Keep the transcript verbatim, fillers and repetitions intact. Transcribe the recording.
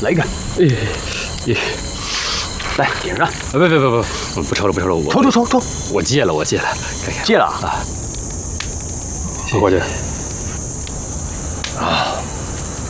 来一个。哎，哎，来点上。 不不不不不，不抽了不抽了，我抽抽抽抽， 我戒了我戒了，看看戒了啊。过去。